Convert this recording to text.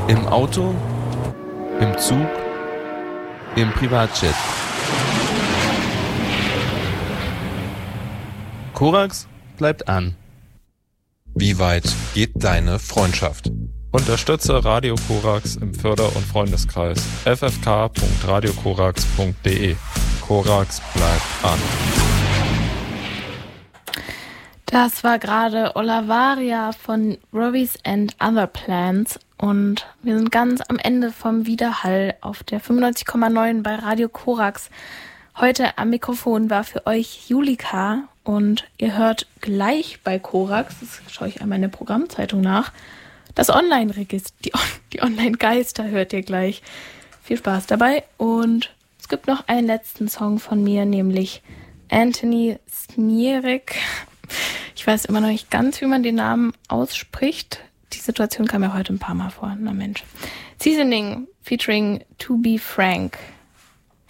Im Auto, im Zug, im Privatjet. Korax bleibt an. Wie weit geht deine Freundschaft? Unterstütze Radio Korax im Förder- und Freundeskreis ffk.radiokorax.de. Korax bleibt an. Das war gerade Olavaria von Rovies and Other Plans und wir sind ganz am Ende vom Widerhall auf der 95,9 bei Radio Korax. Heute am Mikrofon war für euch Julika und ihr hört gleich bei Korax, das schaue ich einmal in der Programmzeitung nach, das Online-Register, die Online-Geister hört ihr gleich. Viel Spaß dabei und es gibt noch einen letzten Song von mir, nämlich Anthony Smierek. Ich weiß immer noch nicht ganz, wie man den Namen ausspricht. Die Situation kam mir heute ein paar Mal vor. Na Mensch. Seasoning featuring To Be Frank.